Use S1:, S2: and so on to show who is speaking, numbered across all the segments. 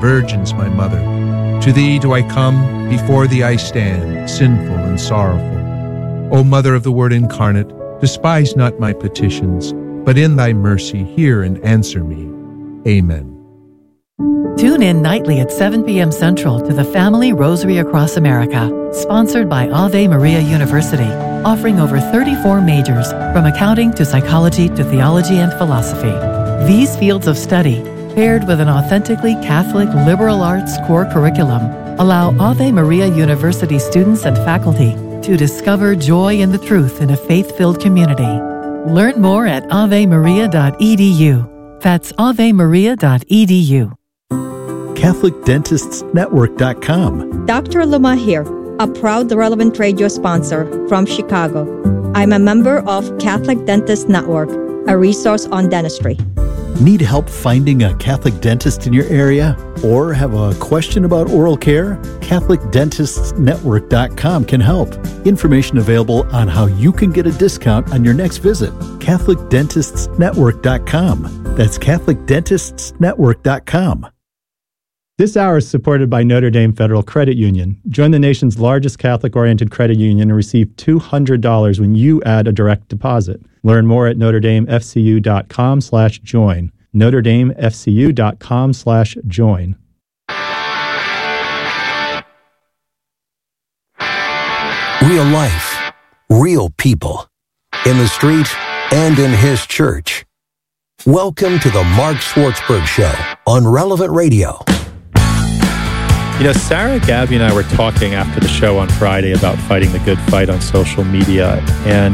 S1: virgins my mother. To thee do I come, before thee I stand, sinful and sorrowful. O Mother of the Word incarnate, despise not my petitions, but in thy mercy hear and answer me. Amen.
S2: Tune in nightly at 7 p.m. Central to the Family Rosary Across America, sponsored by Ave Maria University, offering over 34 majors, from accounting to psychology to theology and philosophy. These fields of study, paired with an authentically Catholic liberal arts core curriculum, allow Ave Maria University students and faculty to discover joy in the truth in a faith-filled community. Learn more at avemaria.edu. That's avemaria.edu.
S3: CatholicDentistsNetwork.com.
S4: Dr. Luma here, a proud Relevant Radio sponsor from Chicago. I'm a member of Catholic Dentist Network, a resource on dentistry.
S3: Need help finding a Catholic dentist in your area? Or have a question about oral care? CatholicDentistsNetwork.com can help. Information available on how you can get a discount on your next visit. CatholicDentistsNetwork.com. That's CatholicDentistsNetwork.com.
S5: This hour is supported by Notre Dame Federal Credit Union. Join the nation's largest Catholic-oriented credit union and receive $200 when you add a direct deposit. Learn more at NotreDameFCU.com/join. NotreDameFCU.com/join.
S6: Real life, real people, in the street and in his church. Welcome to the Mark Schwartzberg Show on Relevant Radio.
S7: You know, Sarah, Gabby, and I were talking after the show on Friday about fighting the good fight on social media. And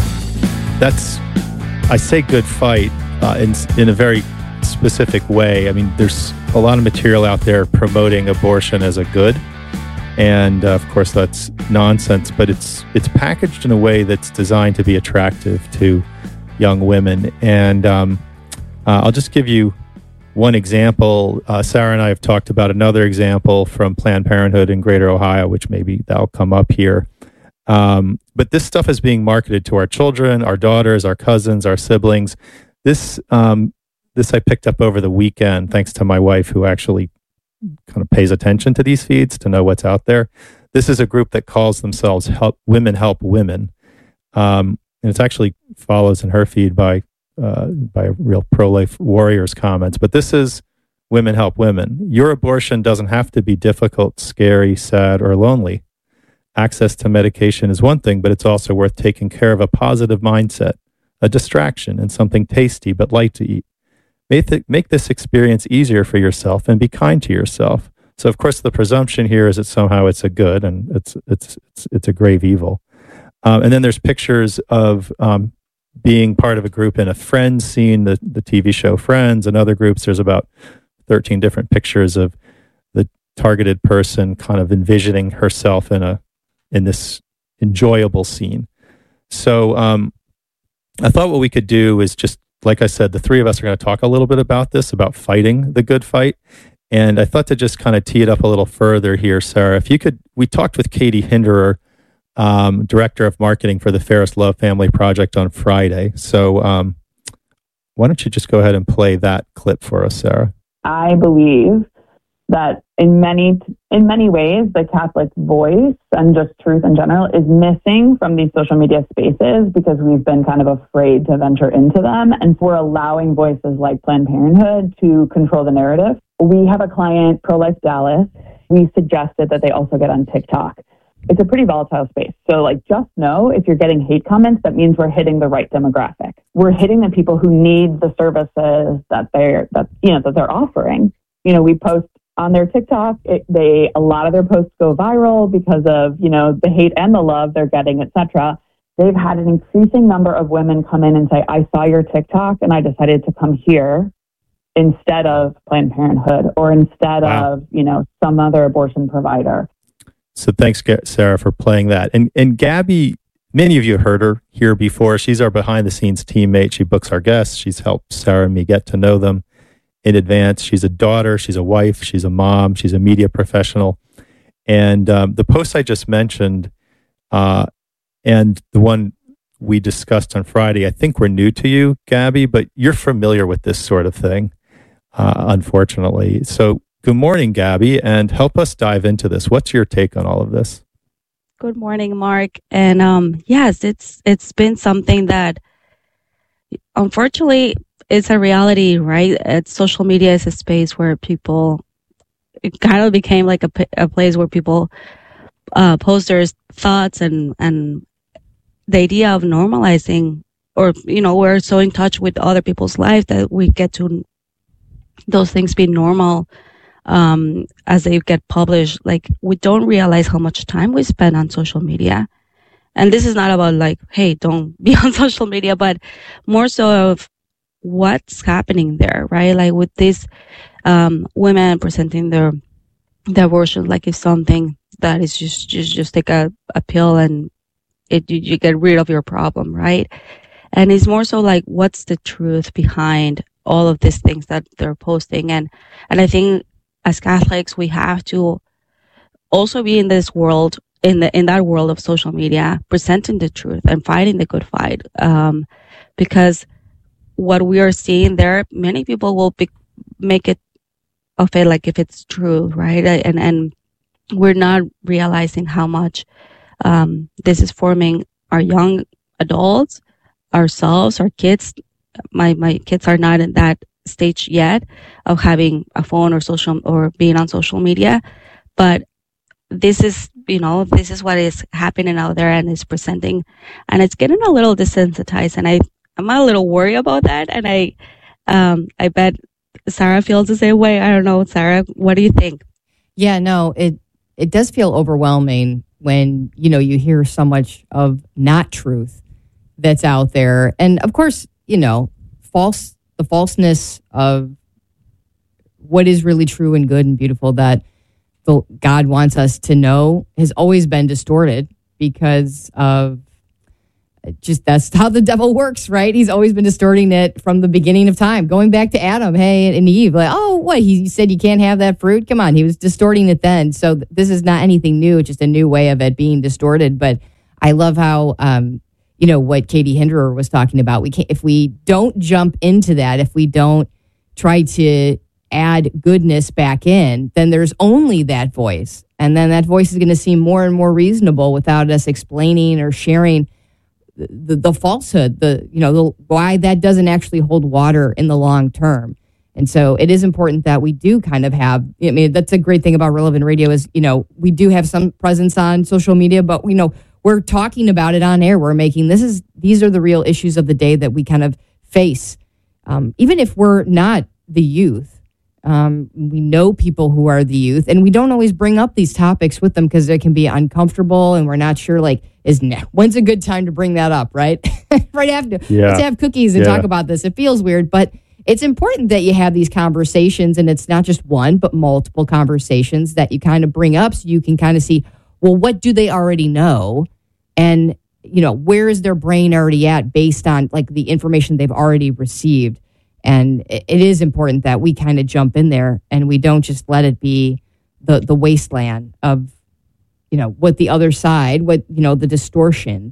S7: I say good fight in a very specific way. I mean, there's a lot of material out there promoting abortion as a good. And of course, that's nonsense. But it's packaged in a way that's designed to be attractive to young women. And I'll just give you one example. Sarah and I have talked about another example from Planned Parenthood in Greater Ohio, which maybe that'll come up here. But this stuff is being marketed to our children, our daughters, our cousins, our siblings. This I picked up over the weekend, thanks to my wife, who actually kind of pays attention to these feeds to know what's out there. This is a group that calls themselves Women Help Women. And it actually follows in her feed by real pro-life warriors comments. But this is Women Help Women. Your abortion doesn't have to be difficult, scary, sad, or lonely. Access to medication is one thing, but it's also worth taking care of a positive mindset, a distraction, and something tasty but light to eat. Make this experience easier for yourself and be kind to yourself. So, of course, the presumption here is that somehow it's a good and it's a grave evil. And then there's pictures of being part of a group in a Friends scene, the TV show Friends, and other groups. There's about 13 different pictures of the targeted person kind of envisioning herself in this enjoyable scene. So I thought what we could do is just, like I said, the three of us are going to talk a little bit about this, about fighting the good fight. And I thought to just kind of tee it up a little further here, Sarah, if you could, we talked with Katie Hinderer, Director of Marketing for the Fairest Love Family Project on Friday. So why don't you just go ahead and play that clip for us, Sarah?
S8: I believe that in many ways, the Catholic voice and just truth in general is missing from these social media spaces because we've been kind of afraid to venture into them. And for allowing voices like Planned Parenthood to control the narrative, we have a client, Pro-Life Dallas. We suggested that they also get on TikTok. It's a pretty volatile space. So just know if you're getting hate comments, that means we're hitting the right demographic. We're hitting the people who need the services that they're offering. We post on their TikTok. A lot of their posts go viral because of, the hate and the love they're getting, etc. They've had an increasing number of women come in and say, I saw your TikTok and I decided to come here instead of Planned Parenthood or instead of, some other abortion provider.
S7: So thanks, Sarah, for playing that. And Gabby, many of you have heard her here before. She's our behind-the-scenes teammate. She books our guests. She's helped Sarah and me get to know them in advance. She's a daughter. She's a wife. She's a mom. She's a media professional. And the post I just mentioned and the one we discussed on Friday, I think were new to you, Gabby, but you're familiar with this sort of thing, unfortunately. So Good morning, Gabby, and help us dive into this. What's your take on all of this?
S9: Good morning, Mark. And yes, it's been something that unfortunately is a reality, right? Social media is a space where it kind of became like a place where people post their thoughts and the idea of normalizing, or, we're so in touch with other people's life that we get to those things be normal as they get published. Like, we don't realize how much time we spend on social media. And this is not about like, hey, don't be on social media, but more so of what's happening there, right? Like with these women presenting their abortion like it's something that is just take a pill and you get rid of your problem, right? And it's more so like, what's the truth behind all of these things that they're posting? And I think as Catholics, we have to also be in this world, in that world of social media, presenting the truth and fighting the good fight. Because what we are seeing there, many people will make it of it like if it's true, right? And we're not realizing how much this is forming our young adults, ourselves, our kids. My kids are not in that stage yet of having a phone or being on social media, but this is what is happening out there and is presenting, and it's getting a little desensitized, and I'm a little worried about that, and I bet Sarah feels the same way. I don't know, Sarah, what do you think?
S10: Yeah, no, it does feel overwhelming when you hear so much of not truth that's out there, and of course, the falseness of what is really true and good and beautiful that God wants us to know has always been distorted because of just that's how the devil works, right? He's always been distorting it from the beginning of time, going back to Adam, and Eve. Like, oh, what? He said you can't have that fruit? Come on. He was distorting it then. So this is not anything new. It's just a new way of it being distorted. But I love how, what Katie Hinderer was talking about. If we don't jump into that, if we don't try to add goodness back in, then there's only that voice. And then that voice is going to seem more and more reasonable without us explaining or sharing the falsehood, why that doesn't actually hold water in the long term. And so it is important that we do kind of have, that's a great thing about Relevant Radio is, we do have some presence on social media, but we're talking about it on air. We're making, these are the real issues of the day that we kind of face. Even if we're not the youth, we know people who are the youth, and we don't always bring up these topics with them because they can be uncomfortable, and we're not sure, when's a good time to bring that up, right? Right after. Yeah. Let's have cookies and talk about this. It feels weird, but it's important that you have these conversations, and it's not just one, but multiple conversations that you kind of bring up so you can kind of see, well, what do they already know? And, where is their brain already at based on the information they've already received? And it is important that we kind of jump in there and we don't just let it be the wasteland of, what the other side, the distortion,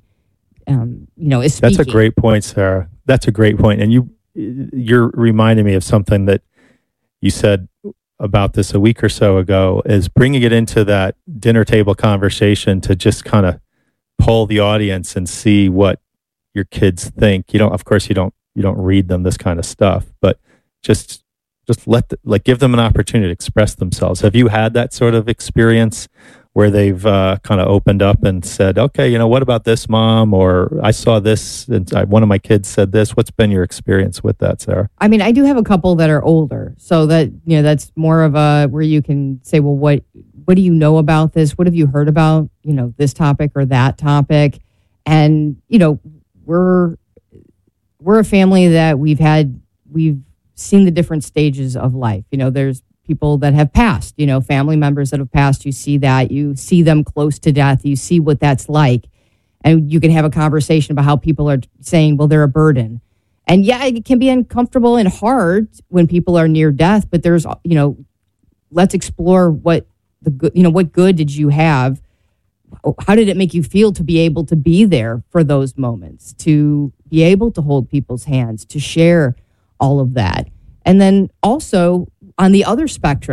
S10: is speaking.
S7: That's a great point, Sarah. That's a great point. And you're reminding me of something that you said about this a week or so ago, is bringing it into that dinner table conversation to just kind of poll the audience and see what your kids think. Of course, you don't read them this kind of stuff, but just give them an opportunity to express themselves. Have you had that sort of experience where they've kind of opened up and said, okay, what about this, Mom? Or I saw this and one of my kids said this. What's been your experience with that, Sarah?
S10: I mean, I do have a couple that are older, so that, that's more of a, where you can say, well, what do you know about this? What have you heard about, this topic or that topic? And, we're a family that we've seen the different stages of life. There's people that have passed, family members that have passed. You see that, you see them close to death. You see what that's like. And you can have a conversation about how people are saying, well, they're a burden. And yeah, it can be uncomfortable and hard when people are near death, but there's, let's explore what what good did you have? How did it make you feel to be able to be there for those moments, to be able to hold people's hands, to share all of that? And then also on the other spectrum,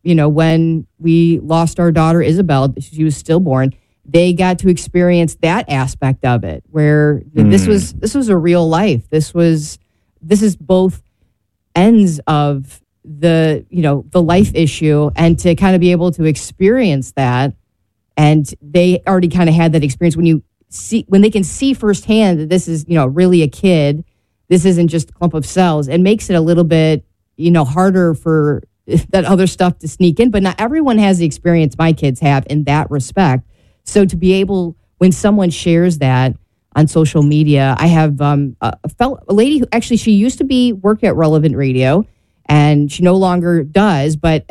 S10: when we lost our daughter Isabel, she was stillborn. They got to experience that aspect of it, where this was a real life. This is both ends of the life issue, and to kind of be able to experience that. And they already kind of had that experience when they can see firsthand that this is, really a kid. This isn't just a clump of cells. It makes it a little bit, harder for that other stuff to sneak in. But not everyone has the experience my kids have in that respect. So to be able, when someone shares that on social media, I have a lady who actually, she used to work at Relevant Radio, and she no longer does. But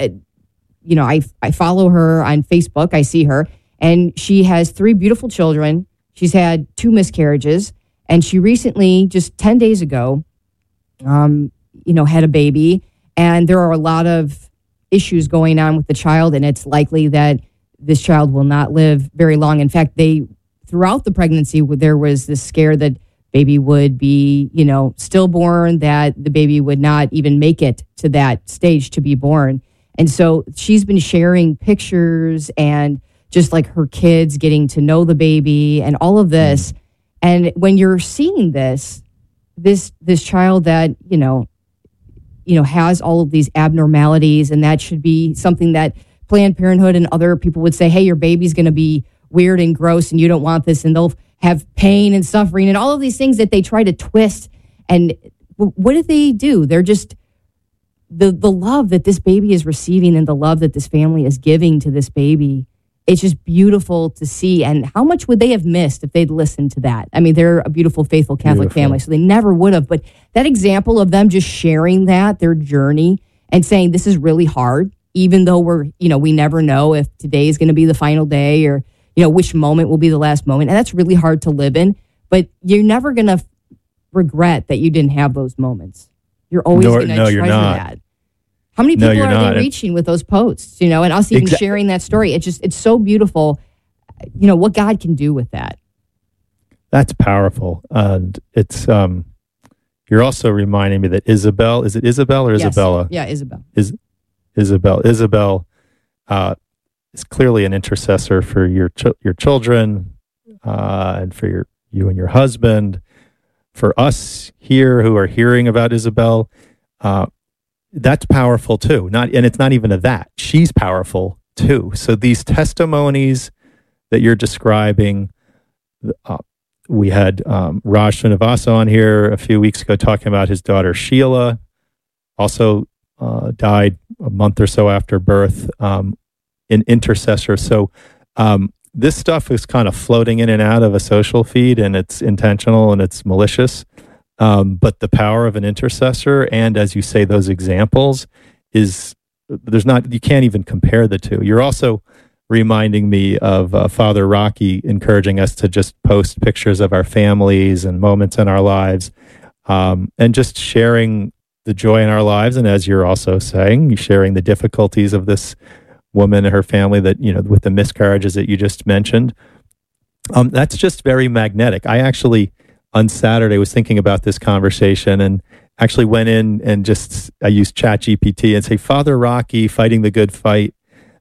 S10: I follow her on Facebook. I see her, and she has 3 beautiful children. She's had 2 miscarriages, and she recently, just 10 days ago, had a baby. And there are a lot of issues going on with the child, and it's likely that this child will not live very long. In fact, throughout the pregnancy, there was this scare that baby would be, stillborn, that the baby would not even make it to that stage to be born. And so she's been sharing pictures and just like her kids getting to know the baby and all of this. And when you're seeing this child that, has all of these abnormalities, and that should be something that Planned Parenthood and other people would say, hey, your baby's going to be weird and gross and you don't want this, and they'll have pain and suffering and all of these things that they try to twist. And what do they do? They're just the love that this baby is receiving and the love that this family is giving to this baby. It's just beautiful to see. And how much would they have missed if they'd listened to that? I mean, they're a beautiful, faithful Catholic family, so they never would have. But that example of them just sharing their journey, and saying this is really hard, even though we never know if today is going to be the final day, or, which moment will be the last moment. And that's really hard to live in. But you're never going to regret that you didn't have those moments. You're always going to treasure that. How many people are they reaching with those posts, and us even sharing that story? It's so beautiful, what God can do with that.
S7: That's powerful. And it's, you're also reminding me that Isabel, is it Isabel or Isabella?
S10: Yeah, Isabel.
S7: Isabel is clearly an intercessor for your children, and for you and your husband. For us here who are hearing about Isabel, that's powerful too. And it's not even that. She's powerful too. So these testimonies that you're describing, we had Raj Srinivasa on here a few weeks ago talking about his daughter Sheila, also died a month or so after birth, an intercessor. So this stuff is kind of floating in and out of a social feed, and it's intentional and it's malicious. But the power of an intercessor, and as you say, those examples, you can't even compare the two. You're also reminding me of Father Rocky encouraging us to just post pictures of our families and moments in our lives, and just sharing the joy in our lives. And as you're also saying, you're sharing the difficulties of this woman and her family that, with the miscarriages that you just mentioned. That's just very magnetic. I actually, on Saturday, was thinking about this conversation and actually went in and I used ChatGPT and say, Father Rocky, fighting the good fight,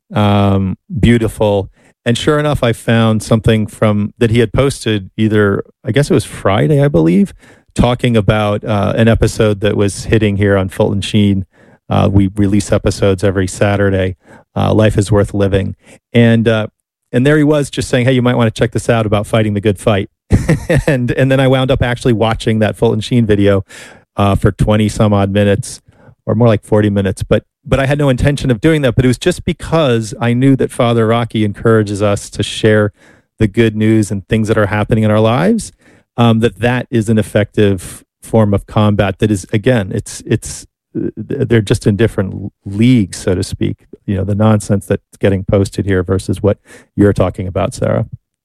S7: beautiful. And sure enough, I found something that he had posted either, I guess it was Friday, I believe, talking about an episode that was hitting here on Fulton Sheen. We release episodes every Saturday, Life is Worth Living. And there he was just saying, hey, you might want to check this out about fighting the good fight. and then I wound up actually watching that Fulton Sheen video for 20 some odd minutes, or more like 40 minutes. But I had no intention of doing that. But it was just because I knew that Father Rocky encourages us to share the good news and things that are happening in our lives, that is an effective form of combat. That is, again, they're just in different leagues, so to speak. The nonsense that's getting posted here versus what you're talking about, Sarah.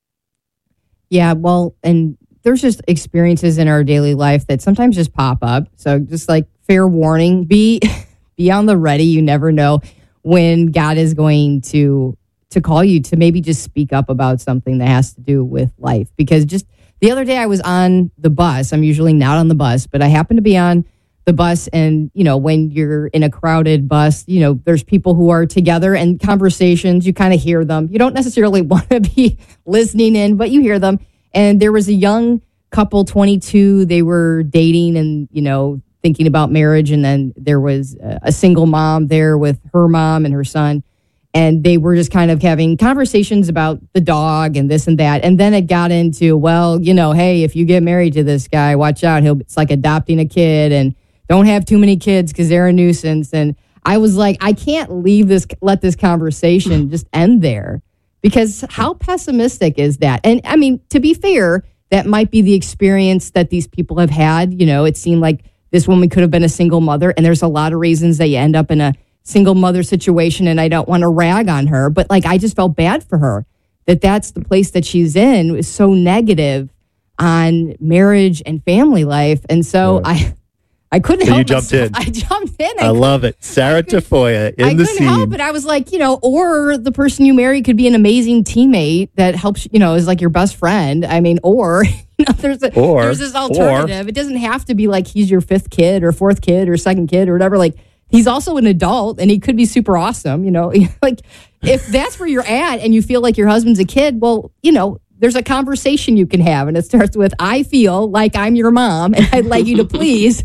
S10: Yeah, well, and there's just experiences in our daily life that sometimes just pop up. So just like fair warning, be on the ready. You never know when God is going to call you to maybe just speak up about something that has to do with life. Because just the other day I was on the bus. I'm usually not on the bus, but I happened to be on the bus, and when you're in a crowded bus, there's people who are together and conversations, you kind of hear them. You don't necessarily want to be listening in, but you hear them. And there was a young couple, 22, they were dating and thinking about marriage, and then there was a single mom there with her mom and her son, and they were just kind of having conversations about the dog and this and that. And then it got into, well, hey, if you get married to this guy, watch out, it's like adopting a kid, and don't have too many kids because they're a nuisance. And I was like, I can't let this conversation just end there, because how pessimistic is that? And I mean, to be fair, that might be the experience that these people have had. It seemed like this woman could have been a single mother, and there's a lot of reasons that you end up in a single mother situation, and I don't want to rag on her, but I just felt bad for her that's the place that she's in, is so negative on marriage and family life. And so I couldn't help
S7: you jumped in.
S10: I jumped in.
S7: I love it. Sarah Tafoya in the scene. I couldn't help it.
S10: I was like, or the person you marry could be an amazing teammate that helps, is like your best friend. I mean, or there's this alternative. It doesn't have to be like he's your fifth kid or fourth kid or second kid or whatever. Like, he's also an adult and he could be super awesome. Like, if that's where you're at and you feel like your husband's a kid, well, there's a conversation you can have, and it starts with, I feel like I'm your mom and I'd like you to please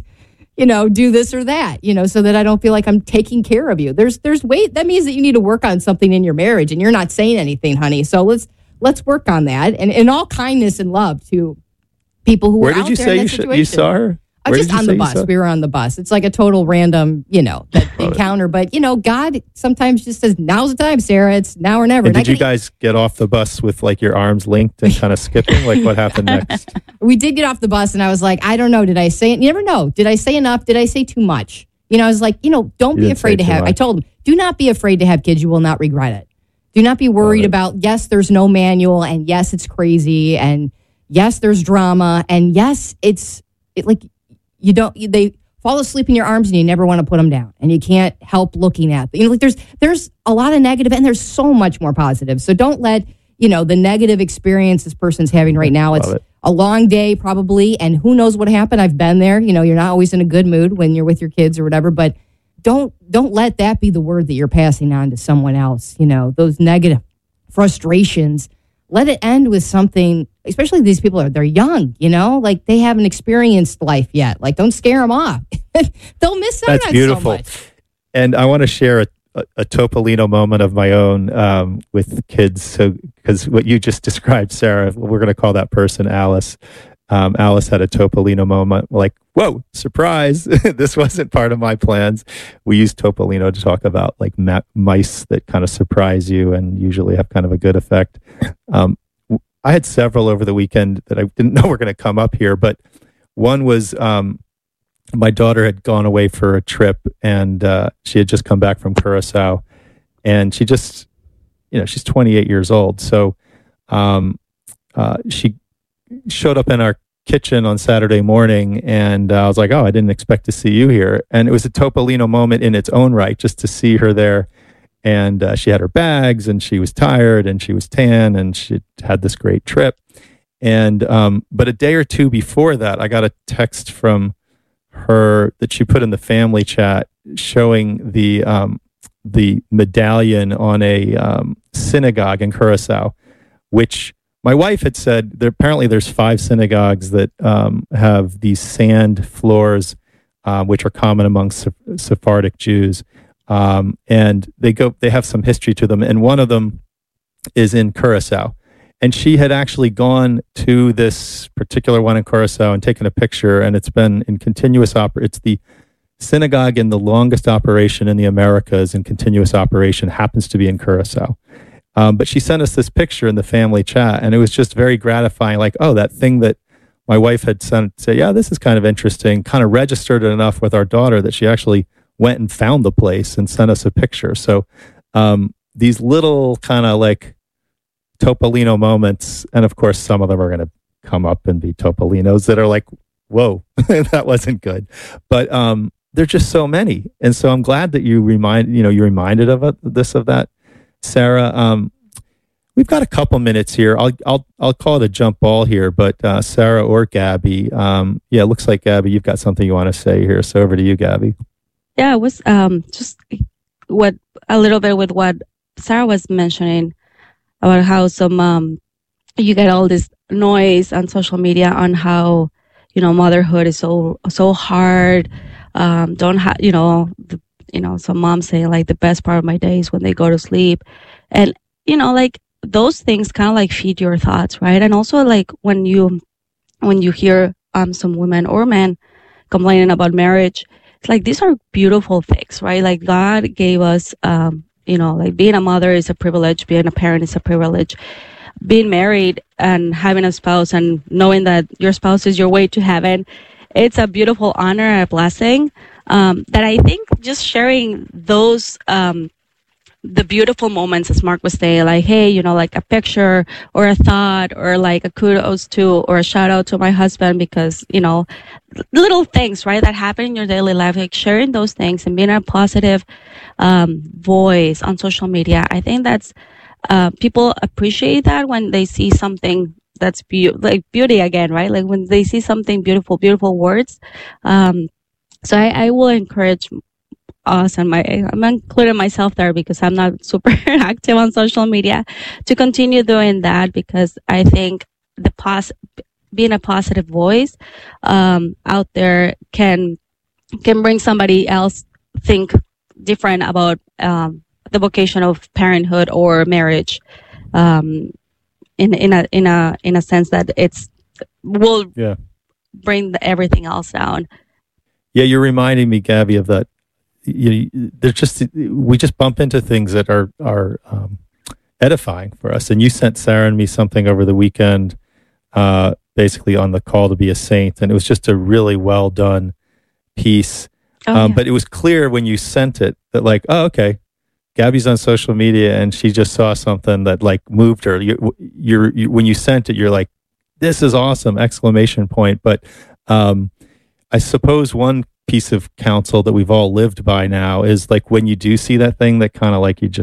S10: do this or that, so that I don't feel like I'm taking care of you. There's weight. That means that you need to work on something in your marriage, and you're not saying anything, honey. So let's work on that, and in all kindness and love to people who are out there in that situation. Where did you say you saw her? Just on the bus. We were on the bus. It's like a total random, encounter. But, God sometimes just says, now's the time, Sarah. It's now or never.
S7: And did you guys get off the bus with your arms linked and kind of skipping? Like, what happened next?
S10: We did get off the bus, and I was like, I don't know. Did I say it? You never know. Did I say enough? Did I say too much? I was like, don't be afraid to have. I told him, do not be afraid to have kids. You will not regret it. Do not be worried about, yes, there's no manual, and yes, it's crazy, and yes, there's drama, and yes, they fall asleep in your arms and you never want to put them down, and you can't help looking at them. There's a lot of negative, and there's so much more positive. So don't let, the negative experience this person's having right now. It's a long day probably, and who knows what happened. I've been there. You're not always in a good mood when you're with your kids or whatever, but don't let that be the word that you're passing on to someone else. Those negative frustrations, let it end with something. Especially these people they're young, they haven't experienced life yet. Like, don't scare them off. They'll miss out on
S7: beautiful.
S10: So much.
S7: And I want to share a Topolino moment of my own with kids. So, because what you just described, Sarah, we're going to call that person Alice. Alice had a Topolino moment, like, whoa, surprise. This wasn't part of my plans. We use Topolino to talk about mice that kind of surprise you and usually have kind of a good effect. I had several over the weekend that I didn't know were going to come up here, but one was my daughter had gone away for a trip, and she had just come back from Curacao, and she just, she's 28 years old. So she showed up in our kitchen on Saturday morning, and I was like, oh, I didn't expect to see you here. And it was a Topolino moment in its own right, just to see her there. And she had her bags, and she was tired, and she was tan, and she had this great trip. And but a day or two before that, I got a text from her that she put in the family chat showing the medallion on a synagogue in Curacao, which my wife had said apparently there's 5 synagogues that have these sand floors, which are common among Sephardic Jews. And they have some history to them. And one of them is in Curacao. And she had actually gone to this particular one in Curacao and taken a picture, and it's been in continuous it's the synagogue in the longest operation in the Americas in continuous operation, happens to be in Curacao. But she sent us this picture in the family chat, and it was just very gratifying. Like, oh, that thing that my wife had sent, say, yeah, this is kind of interesting, kind of registered it enough with our daughter that she actually went and found the place and sent us a picture. So these little kind of Topolino moments, and of course some of them are going to come up and be Topolinos that are like, whoa, that wasn't good. But there're just so many. And so I'm glad that you reminded of that, Sarah. We've got a couple minutes here. I'll call it a jump ball here, but Sarah or Gabby, it looks like Gabby, you've got something you want to say here. So over to you, Gabby.
S9: Yeah, it was just a little bit with what Sarah was mentioning about how you get all this noise on social media on how motherhood is so hard. Some moms say like the best part of my day is when they go to sleep, and like those things kind of like feed your thoughts, right? And also like when you hear some women or men complaining about marriage, it's like these are beautiful things, right? Like God gave us, like being a mother is a privilege, being a parent is a privilege, being married and having a spouse and knowing that your spouse is your way to heaven, it's a beautiful honor and a blessing. That I think just sharing those the beautiful moments, as Mark was saying, like, hey, like a picture or a thought or like a kudos to or a shout out to my husband because, little things, right, that happen in your daily life, like sharing those things and being a positive voice on social media. I think that's people appreciate that when they see something that's like beauty again, right? Like when they see something beautiful words. So I will encourage us and I'm including myself there because I'm not super active on social media to continue doing that because I think being a positive voice out there can bring somebody else think different about the vocation of parenthood or marriage in a sense that will bring everything else down.
S7: Yeah, you're reminding me, Gabby, of that. We just bump into things that are edifying for us. And you sent Sarah and me something over the weekend, basically on the call to be a saint, and it was just a really well done piece. But it was clear when you sent it that like, oh, okay, Gabby's on social media and she just saw something that like moved her. When you sent it, you're like, this is awesome! Exclamation point. But I suppose one piece of counsel that we've all lived by now is like when you do see that thing that kind of like you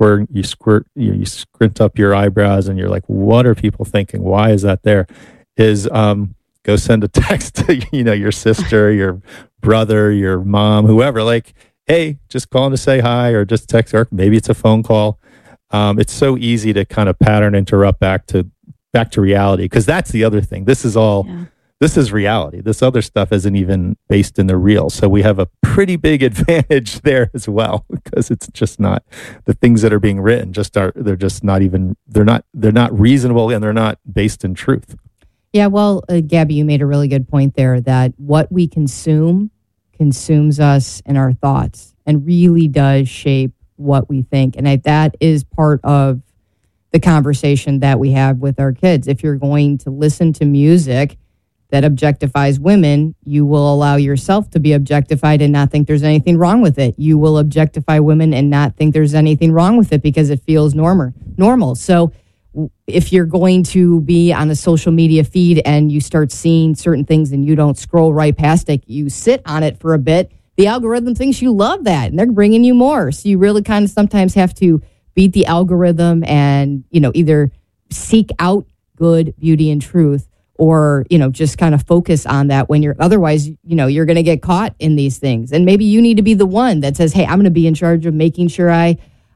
S7: squint up your eyebrows and you're like, what are people thinking? Why is that there? Is go send a text to your sister, your brother, your mom, whoever, like, hey, just calling to say hi, or just text her. Maybe it's a phone call. It's so easy to kind of pattern interrupt back to reality, because that's the other thing. This is all. Yeah. This is reality. This other stuff isn't even based in the real. So we have a pretty big advantage there as well, because it's just not the things that are being written. They're not reasonable, and they're not based in truth.
S10: Yeah, well, Gabby, you made a really good point there that what we consumes us and our thoughts, and really does shape what we think. And that is part of the conversation that we have with our kids. If you're going to listen to music that objectifies women, you will allow yourself to be objectified and not think there's anything wrong with it. You will objectify women and not think there's anything wrong with it because it feels normal. So if you're going to be on a social media feed and you start seeing certain things and you don't scroll right past it, you sit on it for a bit, the algorithm thinks you love that and they're bringing you more. So you really kind of sometimes have to beat the algorithm and, either seek out good, beauty, and truth, or, just kind of focus on that when otherwise, you're going to get caught in these things. And maybe you need to be the one that says, hey, I'm going to be in charge of making sure I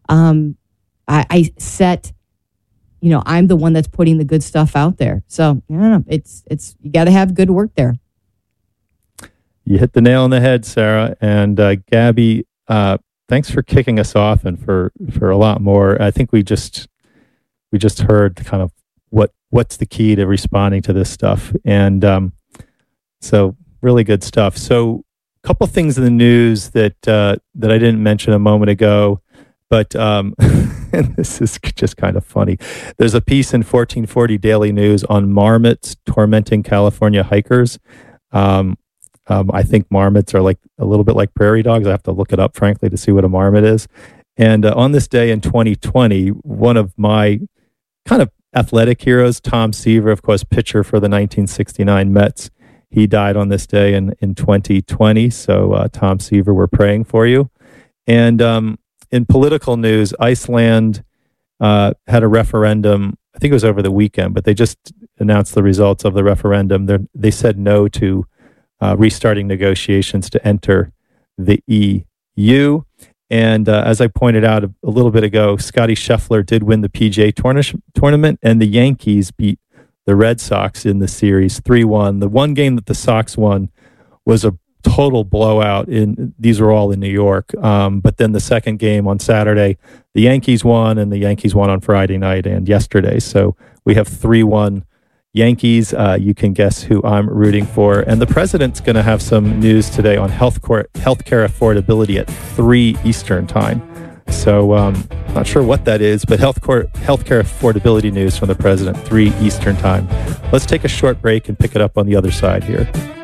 S10: set, I'm the one that's putting the good stuff out there. So, I don't know, it's you got to have good work there.
S7: You hit the nail on the head, Sarah. And Gabby, thanks for kicking us off and for a lot more. I think we just heard kind of what's the key to responding to this stuff. And so really good stuff. So a couple things in the news that I didn't mention a moment ago, but and this is just kind of funny. There's a piece in 1440 Daily News on marmots tormenting California hikers. I think marmots are like a little bit like prairie dogs. I have to look it up, frankly, to see what a marmot is. And on this day in 2020, one of my kind of athletic heroes, Tom Seaver, of course, pitcher for the 1969 Mets. He died on this day in 2020. So, Tom Seaver, we're praying for you. And in political news, Iceland had a referendum. I think it was over the weekend, but they just announced the results of the referendum. They said no to restarting negotiations to enter the EU. And as I pointed out a little bit ago, Scottie Scheffler did win the PGA tournament, and the Yankees beat the Red Sox in the series 3-1. The one game that the Sox won was a total blowout. These were all in New York. But then the second game on Saturday, the Yankees won, and the Yankees won on Friday night and yesterday. So we have 3-1 Yankees. You can guess who I'm rooting for. And the president's going to have some news today on healthcare affordability at 3 Eastern time. So not sure what that is, but healthcare affordability news from the president, 3 Eastern time. Let's take a short break and pick it up on the other side here.